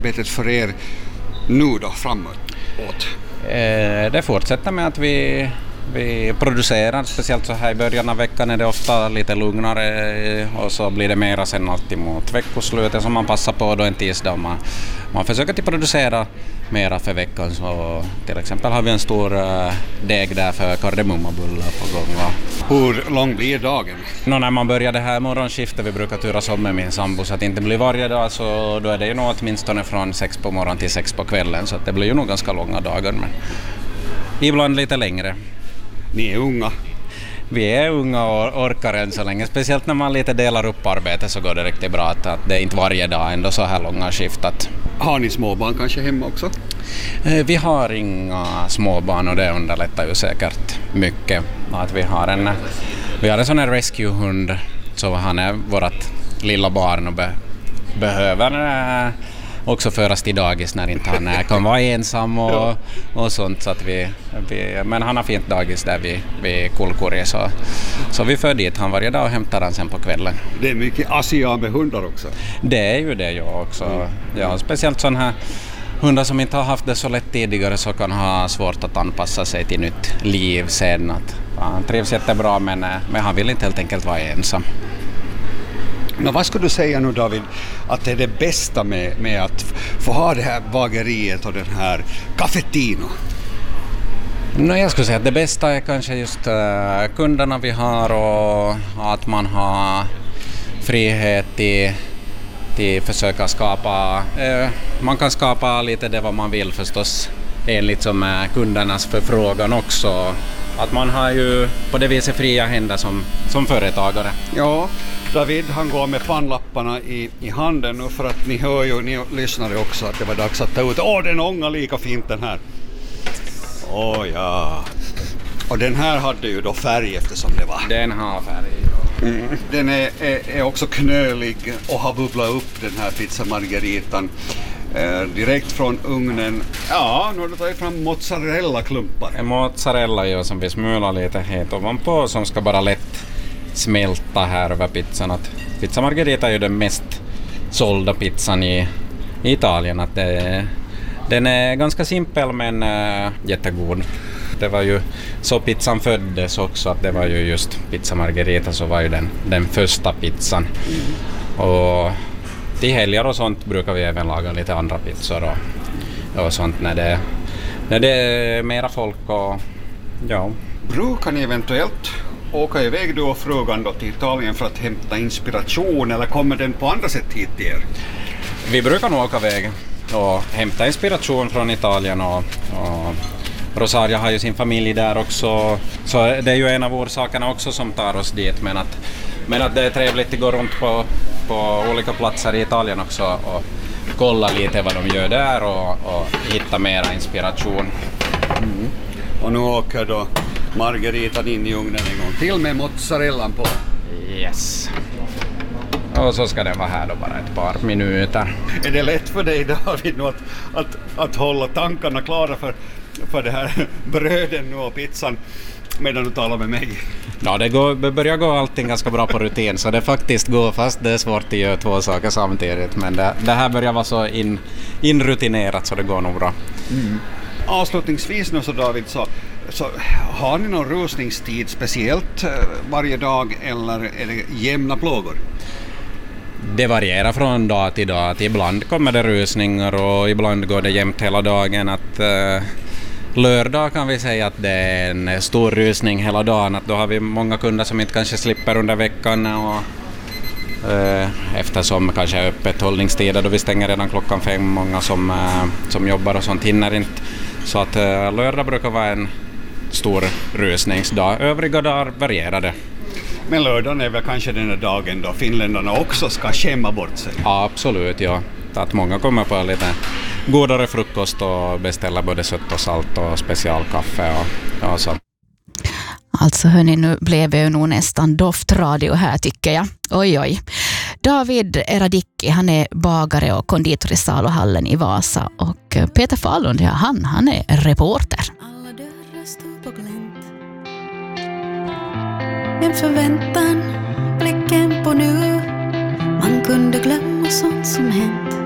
arbetet för er nu då framåt? Det fortsätter med att vi producerar, speciellt så här i början av veckan är det ofta lite lugnare och så blir det mera sen alltid mot veckoslutet som man passar på då en tisdag. Man försöker att producera mera för veckan, så till exempel har vi en stor deg där för kardemummabullar på gång. Hur lång blir dagen? När man börjar det här morgonskiftet, vi brukar turas om med min sambo så att det inte blir varje dag, så då är det ju nog åtminstone från 6 på morgonen till 6 på kvällen, så att det blir ju nog ganska långa dagar, men ibland lite längre. Ni är unga. Vi är unga och orkar än så länge. Speciellt när man lite delar upp arbetet så går det riktigt bra att det är inte varje dag ändå så här långa skift. Har ni småbarn kanske hemma också? Vi har inga småbarn och det underlättar ju säkert mycket. Att vi har en sån här rescue-hund, så han är vårt lilla barn och behöver också föras till dagis när inte han kan vara ensam och sånt, så att men han har fint dagis där vid Kulkuri, så vi för dit han varje dag och hämtar han sen på kvällen. Det är mycket ASEAN med hundar också. Det är ju det jag också. Ja, speciellt sådana här hundar som inte har haft det så lätt tidigare, så kan ha svårt att anpassa sig till nytt liv sen. Han trivs jättebra men han vill inte helt enkelt vara ensam. Men vad skulle du säga nu, David, att det är det bästa med att få ha det här bageriet och den här Cafettino? Jag skulle säga att det bästa är kanske just kunderna vi har och att man har frihet till försöka skapa. Man kan skapa lite det vad man vill förstås, enligt som kundernas förfrågan också. Att man har ju på det viset fria händer som företagare. Ja, David han går med pannlapparna i handen nu, för att ni hör ju, ni lyssnade också, att det var dags att ta ut. Den ångar lika fint den här. Ja. Och den här hade ju då färg eftersom det var. Den har färg. Den är också knölig och har bubblat upp den här pizza margaritan direkt från ugnen. Ja, nu har du tagit fram mozzarella-klumpar. En mozzarella som vi smular lite het ovanpå, som ska bara lätt smälta här över pizzan. Att pizza margarita är ju den mest sålda pizzan i Italien. Att den är ganska simpel men jättegod. Det var ju så pizzan föddes också, att det var ju just pizza margarita, så var ju den första pizzan. Och till helger och sånt brukar vi även laga lite andra pizzor och sånt när det är mera folk och ja. Brukar ni eventuellt åka iväg du och frugan då till Italien för att hämta inspiration, eller kommer den på andra sätt hit till er? Vi brukar nog åka iväg och hämta inspiration från Italien och Rosaria har ju sin familj där också, så det är ju en av orsakerna också som tar oss dit, men att det är trevligt att gå runt på olika platser i Italien också och kolla lite vad de gör där och hitta mera inspiration. Och nu åker då margaritan in i ugnen en gång till med mozzarellan på. Yes. Och så ska den vara här då bara ett par minuter. Är det lätt för dig, David, nu att hålla tankarna klara för det här bröden nu och pizzan medan du talar med mig? Ja, det börjar gå allting ganska bra på rutin, så det faktiskt går, fast det är svårt att göra två saker samtidigt. Men det här börjar vara så inrutinerat så det går nog bra. Avslutningsvis nu så, David, så har ni någon rusningstid speciellt varje dag, eller är det jämna plågor? Det varierar från dag till dag. Ibland kommer det rusningar och ibland går det jämnt hela dagen. Att lördag kan vi säga att det är en stor rusning hela dagen. Att då har vi många kunder som inte kanske slipper under veckan och eftersom kanske är öppethållningstider då vi stänger redan klockan 5. Många som jobbar och sånt hinner inte. Så att lördag brukar vara en stor rusningsdag. Övriga dagar varierar det. Men lördagen är väl kanske den dagen då finländarna också ska skämma bort sig? Ja, absolut, ja. Att många kommer på lite godare frukost och beställer både sött och salt och specialkaffe och så. Alltså hörni, nu blev det ju nog nästan doftradio här tycker jag. Oj. David Eradicki, han är bagare och konditor i Saluhallen i Vasa. Och Peter Fahlund, han är reporter. Alla dörrar stod på glänt. En förväntan, blicken på nu. Man kunde glömma sånt som hänt.